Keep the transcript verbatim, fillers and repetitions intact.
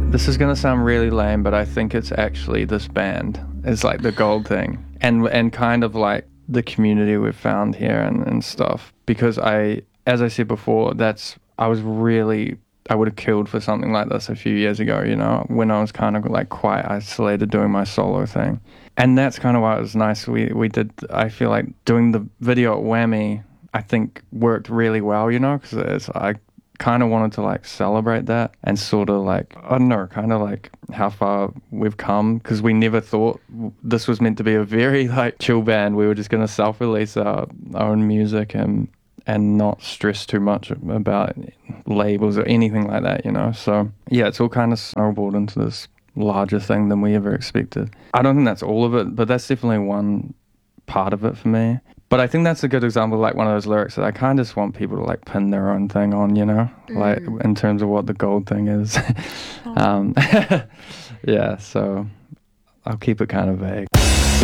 This is gonna sound really lame, but I think it's actually this band is like the gold thing, and and kind of like the community we've found here and, and stuff. Because I, as I said before, that's I was really I would have killed for something like this a few years ago. You know, when I was kind of like quite isolated doing my solo thing, and that's kind of why it was nice. We we did. I feel like doing the video at Whammy, I think worked really well. You know, because I kind of wanted to like celebrate that and sort of like, I don't know, kind of like how far we've come, because we never thought this was meant to be a very like chill band. We were just going to self-release our own music and and not stress too much about labels or anything like that, you know. So yeah, it's all kind of snowballed into this larger thing than we ever expected. I don't think that's all of it, but that's definitely one part of it for me. But I think that's a good example, like one of those lyrics that I kind of just want people to like pin their own thing on, you know, mm. like in terms of what the gold thing is. Oh. um, yeah, so I'll keep it kind of vague.